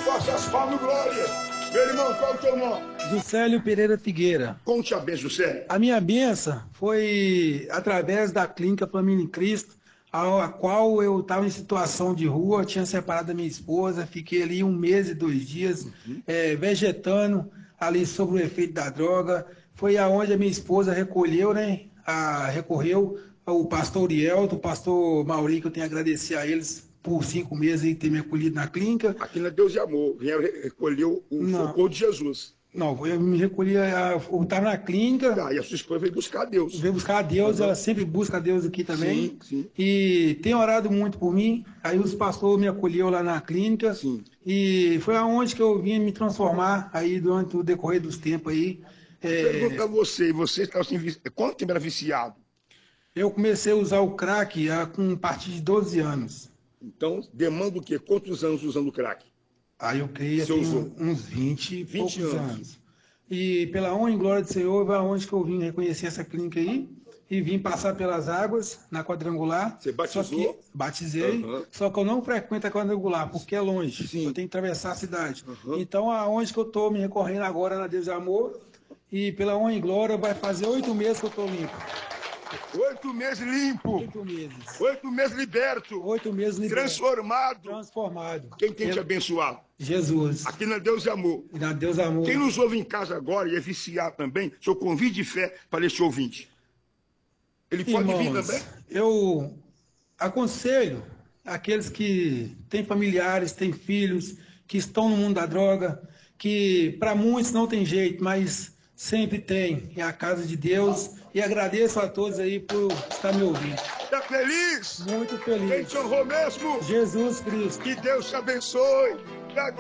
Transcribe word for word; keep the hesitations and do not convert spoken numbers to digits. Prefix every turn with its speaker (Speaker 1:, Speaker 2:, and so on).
Speaker 1: faça as palmas, glória. Meu irmão, qual é o teu nome?
Speaker 2: Juscelio Pereira Figueira.
Speaker 1: Conte a benção, Juscelio.
Speaker 2: A minha benção foi através da Clínica Família em Cristo, a, a qual eu estava em situação de rua, tinha separado da minha esposa, fiquei ali um mês e dois dias uhum. é, vegetando ali sobre o efeito da droga. Foi aonde a minha esposa recolheu, né? A, recorreu ao pastor Urielto, o pastor Mauri, que eu tenho a agradecer a eles por cinco meses aí ter me acolhido na clínica.
Speaker 1: Aqui na Deus e Amor, vieram recolher o Não. socorro de Jesus.
Speaker 2: Não, eu me recolhi, eu estava na clínica.
Speaker 1: Ah, e a sua esposa veio buscar a Deus.
Speaker 2: Veio buscar a Deus, uhum. Ela sempre busca a Deus aqui também.
Speaker 1: Sim, sim.
Speaker 2: E tem orado muito por mim. Aí os pastores me acolheu lá na clínica.
Speaker 1: Sim.
Speaker 2: E foi aonde que eu vim me transformar aí durante o decorrer dos tempos aí.
Speaker 1: É... Pergunta a você, você estava assim, quanto tempo era viciado?
Speaker 2: Eu comecei a usar o crack a, com a partir de doze anos.
Speaker 1: Então, demanda o quê? Quantos anos usando o crack?
Speaker 2: Aí eu creio que uns vinte,
Speaker 1: vinte
Speaker 2: poucos
Speaker 1: anos.
Speaker 2: anos. E pela honra e glória do Senhor, vai aonde que eu vim reconhecer essa clínica aí e vim passar pelas águas na quadrangular.
Speaker 1: Você batizou?
Speaker 2: Só que, batizei, uhum. Só que eu não frequento a quadrangular, porque é longe. Sim. Eu tenho que atravessar a cidade. Uhum. Então, aonde que eu estou me recorrendo agora na Deus e Amor, e pela honra e glória, vai fazer oito meses que eu estou limpo.
Speaker 1: Oito meses limpo.
Speaker 2: Oito meses.
Speaker 1: Oito meses liberto.
Speaker 2: Oito meses liberto.
Speaker 1: Transformado.
Speaker 2: Transformado.
Speaker 1: Quem tem Eu... te abençoado?
Speaker 2: Jesus.
Speaker 1: Aqui na Deus e Amor.
Speaker 2: E na Deus e Amor.
Speaker 1: Quem nos ouve em casa agora e é viciado também, seu convite de fé para esse ouvinte. Ele pode
Speaker 2: Irmãos,
Speaker 1: vir também?
Speaker 2: Eu aconselho aqueles que têm familiares, têm filhos, que estão no mundo da droga, que para muitos não tem jeito, mas sempre tem. É a casa de Deus. E agradeço a todos aí por estar me ouvindo.
Speaker 1: Está feliz?
Speaker 2: Muito feliz.
Speaker 1: Quem te honrou mesmo?
Speaker 2: Jesus Cristo.
Speaker 1: Que Deus te abençoe. E agora...